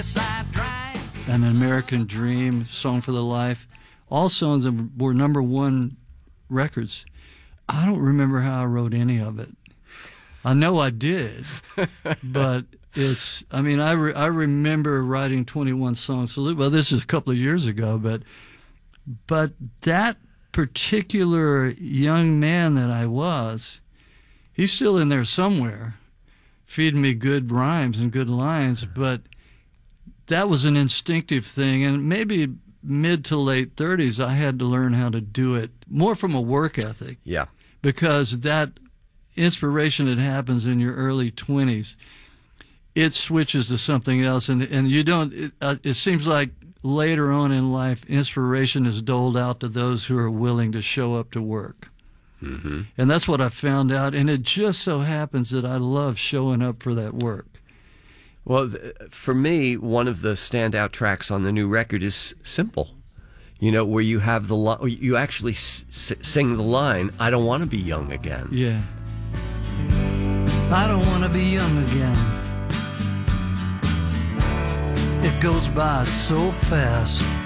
An American Dream, Song for the Life, all songs that were #1 records. I don't remember how I wrote any of it. I know I did, but I remember writing 21 songs. Well, this is a couple of years ago, but that particular young man that I was, he's still in there somewhere, feeding me good rhymes and good lines, but that was an instinctive thing, and maybe mid to late 30s, I had to learn how to do it more from a work ethic. Yeah. Because that inspiration that happens in your early 20s, it switches to something else, and you don't. It seems like later on in life, inspiration is doled out to those who are willing to show up to work. Mm-hmm. And that's what I found out, and it just so happens that I love showing up for that work. Well, for me, one of the standout tracks on the new record is Simple. You know, where you have you actually sing the line, "I don't want to be young again." Yeah. I don't want to be young again. It goes by so fast.